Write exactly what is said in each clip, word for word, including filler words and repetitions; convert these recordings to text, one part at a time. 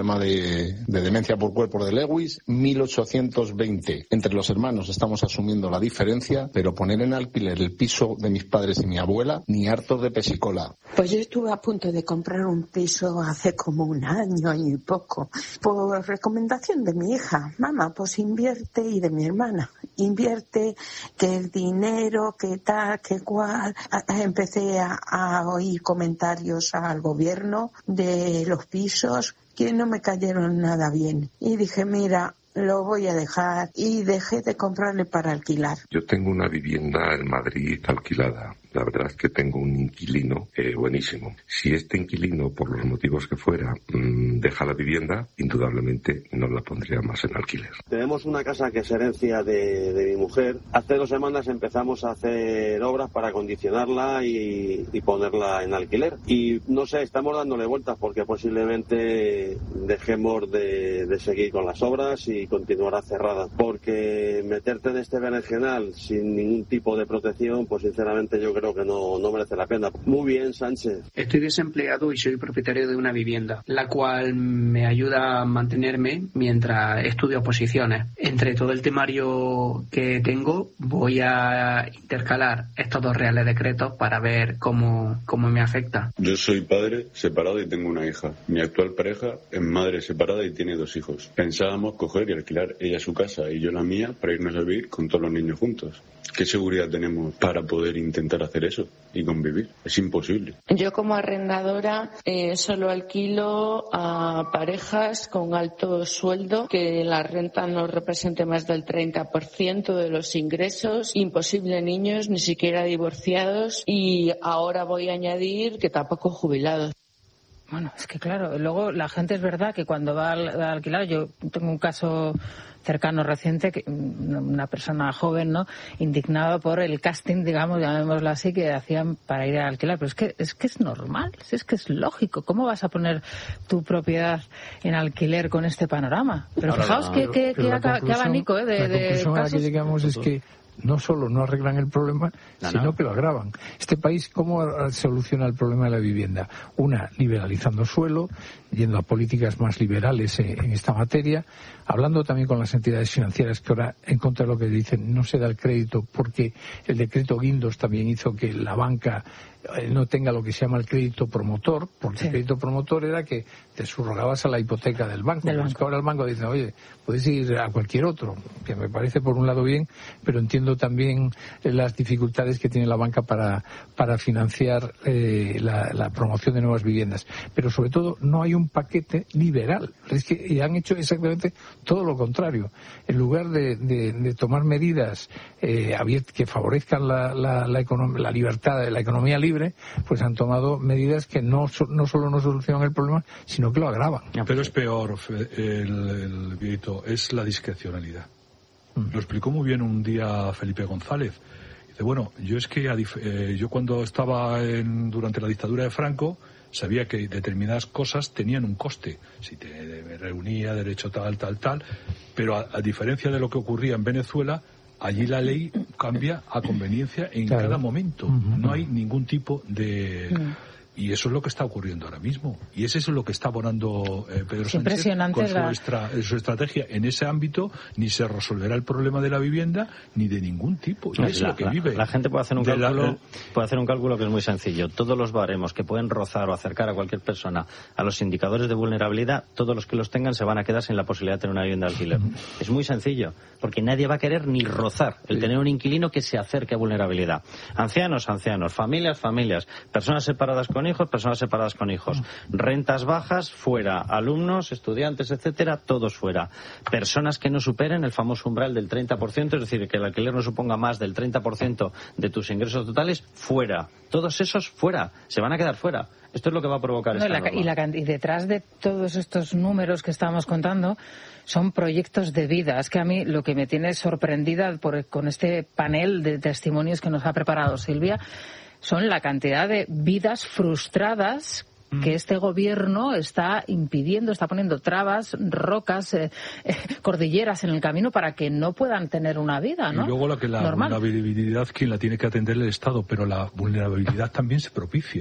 tema de, de demencia por cuerpo de Lewis, mil ochocientos veinte. Entre los hermanos estamos asumiendo la diferencia, pero poner en alquiler el piso de mis padres y mi abuela, ni hartos de pesicola. Pues yo estuve a punto de comprar un piso hace como un año, año y poco, por recomendación de mi hija. Mamá, pues invierte, y de mi hermana. Invierte, que el dinero, que tal, que cual. Empecé a, a oír comentarios al gobierno de los pisos que no me cayeron nada bien. Y dije, mira, lo voy a dejar, y dejé de comprarle para alquilar. Yo tengo una vivienda en Madrid alquilada. La verdad es que tengo un inquilino eh, buenísimo. Si este inquilino, por los motivos que fuera, mmm, deja la vivienda, indudablemente no la pondría más en alquiler. Tenemos una casa que es herencia de, de mi mujer. Hace dos semanas empezamos a hacer obras para acondicionarla y, y ponerla en alquiler. Y no sé, estamos dándole vueltas porque posiblemente dejemos de, de seguir con las obras y continuará cerrada. Porque meterte en este berenjenal sin ningún tipo de protección, pues sinceramente yo creo creo que no, no merece la pena. Muy bien, Sánchez. Estoy desempleado y soy propietario de una vivienda, la cual me ayuda a mantenerme mientras estudio oposiciones. Entre todo el temario que tengo, voy a intercalar estos dos reales decretos para ver cómo, cómo me afecta. Yo soy padre separado y tengo una hija. Mi actual pareja es madre separada y tiene dos hijos. Pensábamos coger y alquilar ella su casa y yo la mía para irnos a vivir con todos los niños juntos. ¿Qué seguridad tenemos para poder intentar hacer eso y convivir? Es imposible. Yo como arrendadora eh, solo alquilo a parejas con alto sueldo, que la renta no represente más del treinta por ciento de los ingresos. Imposible niños, ni siquiera divorciados, y ahora voy a añadir que tampoco jubilados. Bueno, es que claro, luego la gente es verdad que cuando va a alquilar, yo tengo un caso cercano reciente, que una persona joven, ¿no?, indignada por el casting, digamos, llamémoslo así, que hacían para ir a alquilar, pero es que es que es normal, es que es lógico. ¿Cómo vas a poner tu propiedad en alquiler con este panorama? Pero ahora, fijaos que, que, que, que abanico ¿eh? de, la conclusión de a la que llegamos es que no solo no arreglan el problema, no, sino no. que lo agravan. Este país, ¿cómo soluciona el problema de la vivienda? Una, liberalizando suelo, yendo a políticas más liberales en esta materia, hablando también con las entidades financieras, que ahora, en contra de lo que dicen, no se da el crédito porque el decreto Guindos también hizo que la banca no tenga lo que se llama el crédito promotor, porque sí. el crédito promotor era que te subrogabas a la hipoteca del banco. Del banco. Que ahora el banco dice, oye, puedes ir a cualquier otro, que me parece por un lado bien, pero entiendo también las dificultades que tiene la banca para, para financiar eh, la, la promoción de nuevas viviendas. Pero sobre todo no hay un paquete liberal. Es que han hecho exactamente todo lo contrario. En lugar de, de, de tomar medidas eh, que favorezcan la, la, la, econom- la libertad, la economía libre, pues han tomado medidas que no, no solo no solucionan el problema, sino que lo agravan. Pero es peor, el, el Vito, es la discrecionalidad. Mm. Lo explicó muy bien un día Felipe González. Dice, bueno, yo es que eh, yo cuando estaba en, durante la dictadura de Franco, sabía que determinadas cosas tenían un coste. Si te reunía, derecho tal, tal, tal, pero a, a diferencia de lo que ocurría en Venezuela, allí la ley cambia a conveniencia en claro. cada momento. Uh-huh. No hay ningún tipo de... Uh-huh. Y eso es lo que está ocurriendo ahora mismo. Y es eso lo que está abonando eh, Pedro es Sánchez con su, la... estra, su estrategia. En ese ámbito ni se resolverá el problema de la vivienda ni de ningún tipo. Y no, es la, lo que la, vive. La gente puede hacer un cálculo, la... puede hacer un cálculo que es muy sencillo. Todos los baremos que pueden rozar o acercar a cualquier persona a los indicadores de vulnerabilidad, todos los que los tengan se van a quedar sin la posibilidad de tener una vivienda de alquiler. Es muy sencillo, porque nadie va a querer ni rozar el tener un inquilino que se acerque a vulnerabilidad. Ancianos, ancianos, familias, familias, personas separadas con hijos, personas separadas con hijos, rentas bajas, fuera, alumnos, estudiantes, etcétera, todos fuera. Personas que no superen el famoso umbral del treinta por ciento, es decir, que el alquiler no suponga más del treinta por ciento de tus ingresos totales, fuera. Todos esos fuera, se van a quedar fuera. Esto es lo que va a provocar no, esta y, la, y, la, y detrás de todos estos números que estábamos contando son proyectos de vida. Es que a mí lo que me tiene sorprendida por, con este panel de testimonios que nos ha preparado Silvia son la cantidad de vidas frustradas que este gobierno está impidiendo, está poniendo trabas, rocas, eh, eh, cordilleras en el camino para que no puedan tener una vida, ¿no? Y luego la que la Normal. vulnerabilidad, quien la tiene que atender el Estado, pero la vulnerabilidad también se propicia.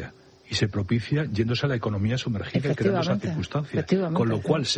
y se propicia yéndose a la economía sumergida y creando esa circunstancia. Con lo cual